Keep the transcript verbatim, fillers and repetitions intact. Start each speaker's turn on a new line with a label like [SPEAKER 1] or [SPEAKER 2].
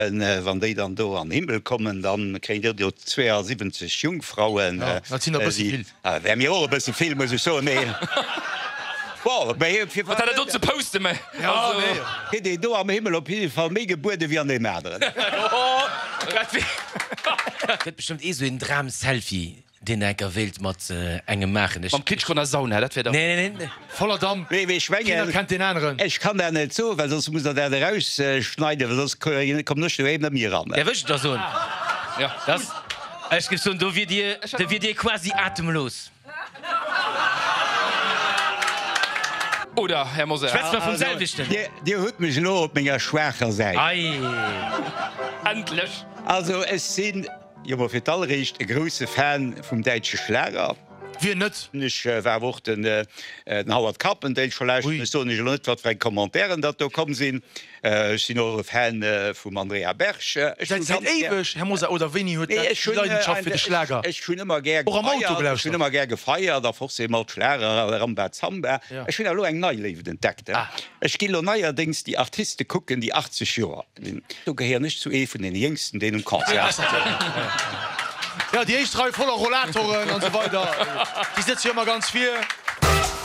[SPEAKER 1] äh, wann déi dann do an den Himmel kommen, dann kréint Dir Dir zweiundsiebzig Jungfrauen
[SPEAKER 2] ja,
[SPEAKER 1] äh,
[SPEAKER 2] äh, äh,
[SPEAKER 1] äh, wär mir och bëssen film muss ich so méi.
[SPEAKER 3] ze poste me
[SPEAKER 1] Hi do am Himmel op hi fall mé Gebuerde wie an de Mäderen.
[SPEAKER 4] Dat bestimmt eh so en Dram-Selfie. Den enker wild mat äh, engem machen
[SPEAKER 3] Am Kitsch kon der Saun dat
[SPEAKER 4] nee, nee, nee.
[SPEAKER 2] Voller Damm
[SPEAKER 1] schwng
[SPEAKER 2] den anderen.
[SPEAKER 1] Ech kann der net zo, well sos muss der raus äh, schneide, kom noch mir ran.
[SPEAKER 4] Der wischt der so. Ja, das Ech gi so do wie dir wie dir quasi atemlos.
[SPEAKER 3] Oder Herr Moser
[SPEAKER 4] vum selvichten.
[SPEAKER 1] Dir huet mech lo op méger Schwächer se.
[SPEAKER 3] Endlech.
[SPEAKER 1] Also es sinn Jommer fir allrecht e grosse Fan vum Deitsche Schläger.
[SPEAKER 2] Wie net
[SPEAKER 1] Nech wär wo den äh, den Howard Kappen déit verlächt so net wat fréi Kommentaieren, dat do kom sinn sinn or Fan äh, vum Andrea Berch.
[SPEAKER 2] ewech Herr Moser oder Winni huet fir de Schläger.
[SPEAKER 1] Ech hun immer ger hun immer ger gefeiert, der for se mat Schläger am Bert Zamber. Ech hun lo eng neilewe den Dekte. Ech gilo neierdings die Artiste kucken die achtzig Joer. Du gehir nicht zu e vun den jngsten denen Kor.
[SPEAKER 2] Ja, die Eichtrei voller Rollatoren und so weiter. Die sitzt hier immer ganz viel.